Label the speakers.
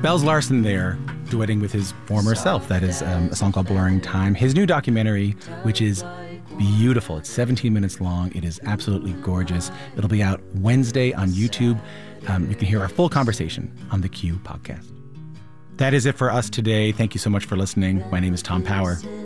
Speaker 1: Bells Larsen there, duetting with his former self. That is a song called Blurring Time. His new documentary, which is beautiful. It's 17 minutes long. It is absolutely gorgeous. It'll be out Wednesday on YouTube. You can hear our full conversation on the Q podcast. That is it for us today. Thank you so much for listening. My name is Tom Power.